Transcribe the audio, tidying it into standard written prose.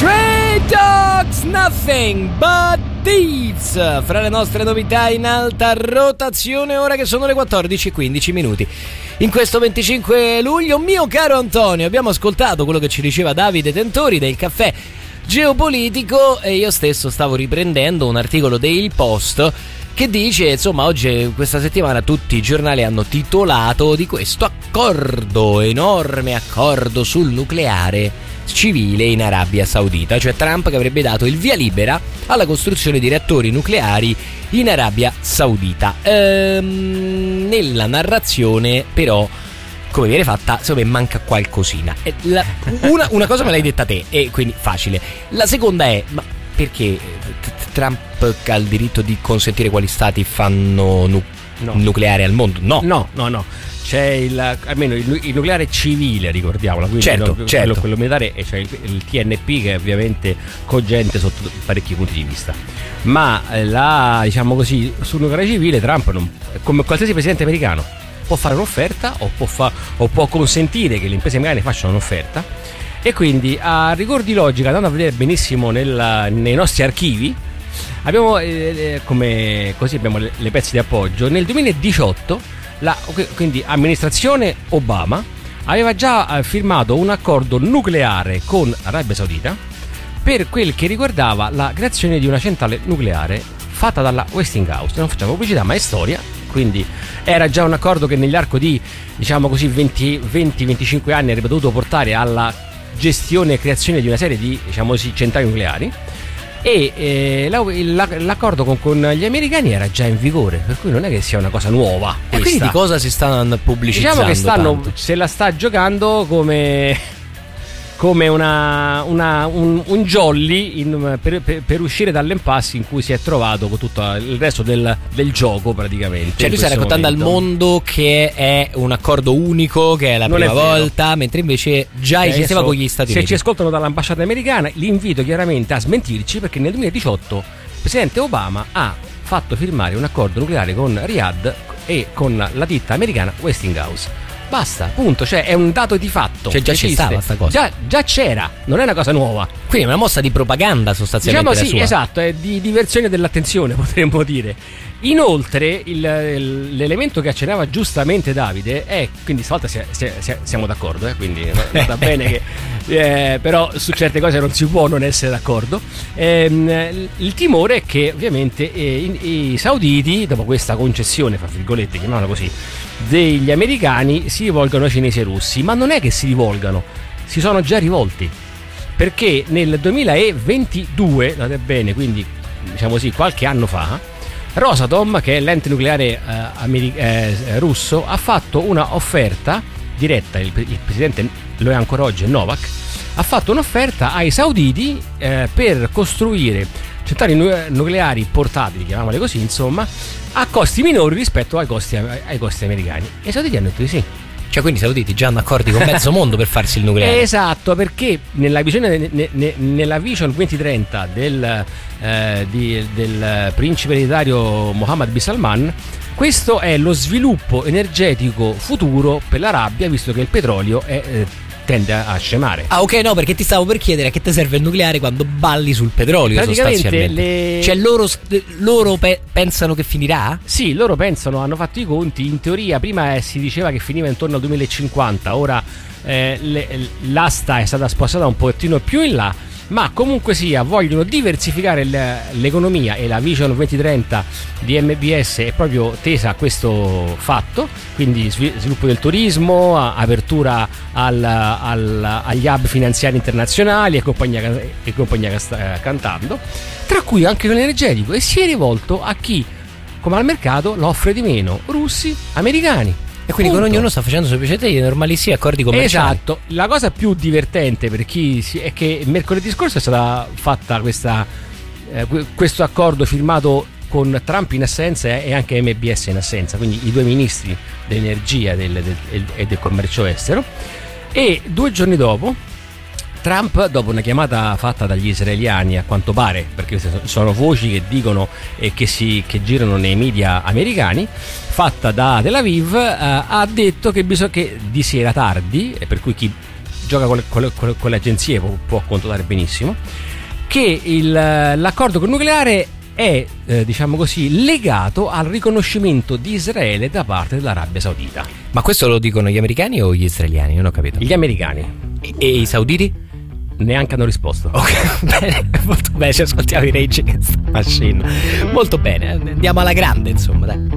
Stray Dogs, Nothing But Thieves, fra le nostre novità in alta rotazione, ora che sono le 14:15. In questo 25 luglio, mio caro Antonio, abbiamo ascoltato quello che ci diceva Davide Tentori del Caffè Geopolitico e io stesso stavo riprendendo un articolo del Post che dice, insomma, oggi, questa settimana, tutti i giornali hanno titolato di questo accordo, enorme accordo sul nucleare civile in Arabia Saudita, cioè Trump che avrebbe dato il via libera alla costruzione di reattori nucleari in Arabia Saudita. Nella narrazione, però, come viene fatta, secondo me manca qualcosina. Una cosa me l'hai detta te, e quindi facile. La seconda è, ma perché Trump ha il diritto di consentire quali stati fanno nucleare al mondo? No. C'è almeno il nucleare civile, ricordiamolo, quindi certo. quello militare, e c'è il TNP che è ovviamente cogente sotto parecchi punti di vista. Ma diciamo così, sul nucleare civile Trump, come qualsiasi presidente americano, può fare un'offerta o può consentire che le imprese americane facciano un'offerta, e quindi a rigor di logica, andando a vedere benissimo nei nostri archivi, abbiamo abbiamo le pezzi di appoggio. Nel 2018 quindi amministrazione Obama aveva già firmato un accordo nucleare con Arabia Saudita per quel che riguardava la creazione di una centrale nucleare fatta dalla Westinghouse. Non facciamo pubblicità, ma è storia. Quindi era già un accordo che nell'arco di, diciamo così, 20-25 anni avrebbe dovuto portare alla gestione e creazione di una serie di, diciamo così, centrali nucleari. E l'accordo con gli americani era già in vigore, per cui non è che sia una cosa nuova questa. E quindi di cosa si stanno pubblicizzando? Diciamo che se la sta giocando come un jolly per uscire dall'impasse in cui si è trovato con tutto il resto del gioco, praticamente. Cioè lui sta raccontando al mondo che è un accordo unico, che è la prima volta, mentre invece già esisteva con gli Stati Uniti. Se ci ascoltano dall'ambasciata americana, li invito chiaramente a smentirci, perché nel 2018 il presidente Obama ha fatto firmare un accordo nucleare con Riyadh e con la ditta americana Westinghouse. Basta, punto, cioè è un dato di fatto. Cioè già ci stava sta cosa. Già c'era, non è una cosa nuova. Quindi è una mossa di propaganda sostanzialmente. Diciamo sì, sua. Esatto, è di diversione dell'attenzione, potremmo dire. Inoltre l'elemento che accennava giustamente Davide è, quindi stavolta siamo d'accordo, quindi va bene che però su certe cose non si può non essere d'accordo. Il timore è che ovviamente i sauditi, dopo questa concessione, fra virgolette, chiamiamola così, degli americani, si rivolgano ai cinesi e ai russi. Ma non è che si rivolgano, si sono già rivolti, perché nel 2022, guardate bene, quindi diciamo così qualche anno fa, Rosatom, che è l'ente nucleare russo, ha fatto una offerta diretta, il presidente lo è ancora oggi, Novak, ha fatto un'offerta ai sauditi per costruire centrali nucleari portatili, chiamiamole così, insomma, a costi minori rispetto ai costi americani. E i sauditi hanno detto di sì. Cioè quindi i sauditi già hanno accordi con mezzo mondo per farsi il nucleare. Esatto, perché nella visione, nella Vision 2030 del principe ereditario Mohammed bin Salman, questo è lo sviluppo energetico futuro per l'Arabia, visto che il petrolio tende a scemare. Ah, ok, no, perché ti stavo per chiedere a che ti serve il nucleare quando balli sul petrolio, sostanzialmente. Cioè loro pensano che finirà? Sì, loro pensano, hanno fatto i conti, in teoria prima si diceva che finiva intorno al 2050, ora l'asta è stata spostata un pochettino più in là, ma comunque sia vogliono diversificare l'economia, e la Vision 2030 di MBS è proprio tesa a questo fatto, quindi sviluppo del turismo, apertura agli hub finanziari internazionali e compagnia cantando, tra cui anche l'energetico, e si è rivolto a chi, come al mercato, lo offre di meno: russi, americani. E quindi con ognuno sta facendo semplicemente i normalissimi accordi commerciali. Esatto. La cosa più divertente per chi è che mercoledì scorso è stata fatta questo accordo firmato con Trump in assenza e anche MBS in assenza, quindi i due ministri dell'energia e del commercio estero. E 2 giorni dopo Trump, dopo una chiamata fatta dagli israeliani, a quanto pare, perché sono voci che dicono e che girano nei media americani, fatta da Tel Aviv, ha detto che di sera tardi, e per cui chi gioca con le agenzie può controllare benissimo, che l'accordo col nucleare è, diciamo così, legato al riconoscimento di Israele da parte dell'Arabia Saudita. Ma questo lo dicono gli americani o gli israeliani? Non ho capito. Gli americani. E i sauditi? Neanche hanno risposto. Ok, bene, molto bene, ci ascoltiamo i Rage Against the Machine. Molto bene, andiamo alla grande, insomma, dai.